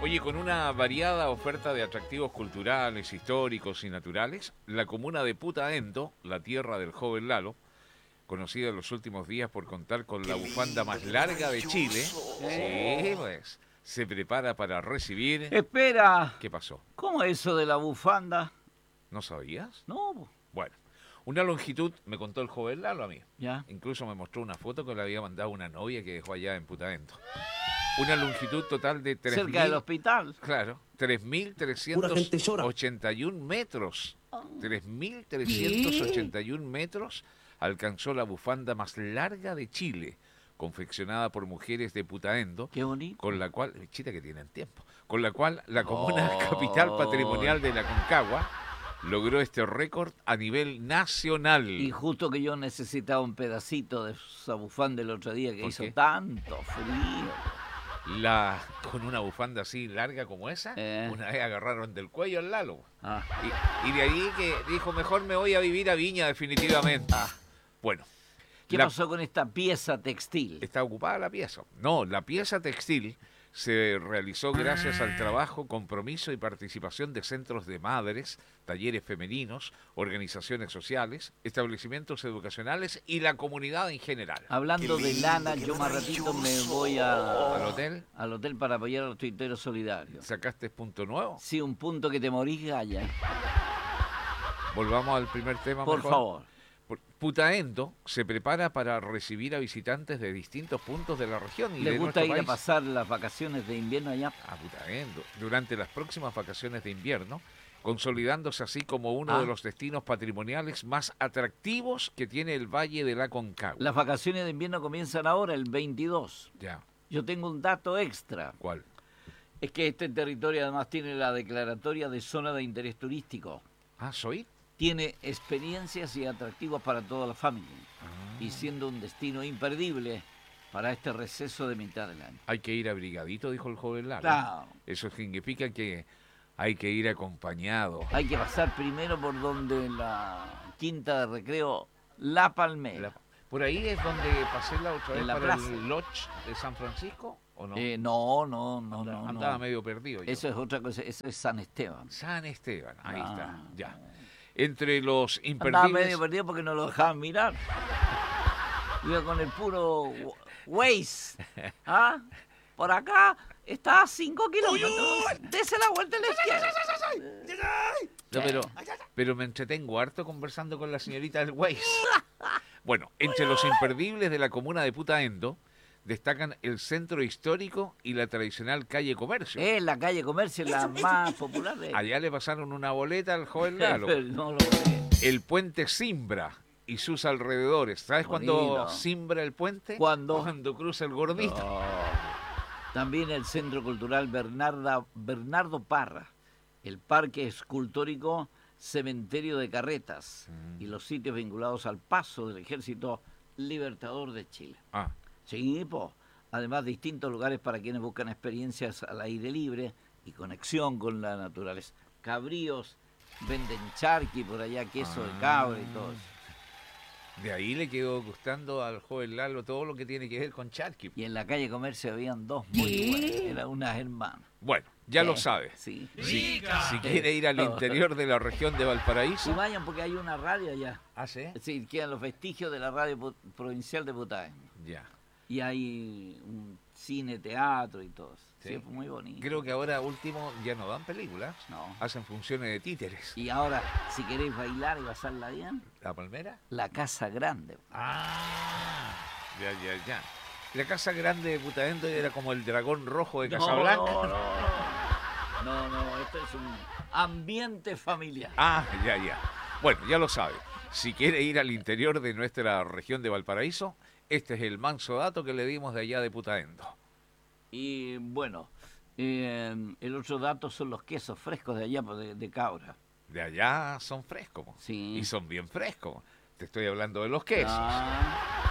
Oye, con una variada oferta de atractivos culturales, históricos y naturales, la comuna de Putaendo, la tierra del joven Lalo, conocida en los últimos días por contar con la bufanda más larga de Chile, sí, pues, se prepara para recibir... Espera, ¿Qué pasó? ¿cómo es eso de la bufanda? ¿No sabías? No, po. Bueno, una longitud, me contó el joven Lalo a mí. Ya. Incluso me mostró una foto que le había mandado una novia que dejó allá en Putaendo. Una longitud total de Cerca del 3.000... hospital. Claro, Pura gente llora. 3.381 metros. 3.381 metros alcanzó la bufanda más larga de Chile, confeccionada por mujeres de Putaendo, Qué bonito. con la cual, chita que tienen tiempo, con la cual la comuna capital patrimonial de la Concagua logró este récord a nivel nacional. Y justo que yo necesitaba un pedacito de esa bufanda el otro día que ¿Por hizo qué? tanto frío. Con una bufanda así larga como esa, Eh. una vez agarraron del cuello al Lalo. Ah, Y de ahí que dijo, mejor me voy a vivir a Viña definitivamente. Bueno, ¿qué la- pasó con esta pieza textil? está ocupada la pieza. No, la pieza textil se realizó gracias al trabajo, compromiso y participación de centros de madres, talleres femeninos, organizaciones sociales, establecimientos educacionales y la comunidad en general. Hablando de lana, yo más ratito me voy ¿Al hotel? al hotel para apoyar a los tuiteros solidarios. ¿Sacaste punto nuevo? Sí, un punto que te morís, Gaya. Volvamos al primer tema. Por mejor. favor. Putaendo se prepara para recibir a visitantes de distintos puntos de la región y ¿Les de gusta nuestro ir a país. pasar las vacaciones de invierno allá? A Putaendo durante las próximas vacaciones de invierno, consolidándose así como uno Ah. de los destinos patrimoniales más atractivos que tiene el Valle de la Concagua. Las vacaciones de invierno comienzan ahora, el 22. Ya, Yo tengo un dato extra. ¿cuál? Es que este territorio además tiene la declaratoria de zona de interés turístico. Ah, ¿soy? Tiene experiencias y atractivos para toda la familia. Y siendo un destino imperdible para este receso de mitad del año. Hay que ir abrigadito, dijo el joven Lalo. Claro. Eso significa que hay que ir acompañado. Hay que pasar primero por donde la quinta de recreo La Palmera. ¿Por ahí es donde pasé la otra vez En la para plaza. el Lodge de San Francisco? ¿O no? No. Andaba medio perdido yo. Eso es otra cosa, eso es San Esteban. San Esteban, ahí Ah, está, ya. Entre los Andaba imperdibles... medio perdido porque no lo dejaban mirar. Iba con el puro Waze. ¿Ah? Por acá está a 5 kilómetros. Dese la vuelta a la izquierda. No, pero me entretengo harto conversando con la señorita del Waze. Bueno, entre los imperdibles de la comuna de Putaendo destacan el centro histórico y la tradicional calle Comercio. Es la calle Comercio, la más popular de Allá le pasaron una boleta al joven Lalo. Pero no lo creo. El puente Simbra y sus alrededores. ¿Sabes cuándo Bonito. simbra el puente? ¿Cuándo? Cuando cruza el gordito. También el Centro Cultural Bernardo Parra, el Parque Escultórico Cementerio de Carretas y los sitios vinculados al paso del Ejército Libertador de Chile. Ah, Sí, po. Además, distintos lugares para quienes buscan experiencias al aire libre y conexión con la naturaleza. Cabríos, venden charqui por allá, queso de cabra y todo eso. de ahí le quedó gustando al joven Lalo todo lo que tiene que ver con charqui. Y en la calle Comercio habían dos muy buenas, eran unas hermanas. Bueno, ya lo sabe. Sí. Si quiere ir al interior de la región de Y Valparaíso. vayan porque hay una radio allá. ¿Ah, sí? Sí, quedan los vestigios de la radio provincial de Putaendo. Ya. Y hay un cine, teatro y todo eso. Sí, Sí. fue muy bonito. Creo que ahora último ya no dan películas. No. Hacen funciones de títeres. Y ahora, si queréis bailar y pasarla bien, ¿La Palmera? la Casa Grande. Ah, ya. La casa grande de Putaendo era como el dragón rojo de Casablanca. No, esto es un ambiente familiar. Ah, ya. Bueno, ya lo sabe. Si quiere ir al interior de nuestra región de Valparaíso, este es el manso dato que le dimos de allá de Putaendo. Y bueno, el otro dato son los quesos frescos de allá, pues, de cabra. De allá son frescos. Sí. Y son bien frescos. Te estoy hablando de los quesos. Ah,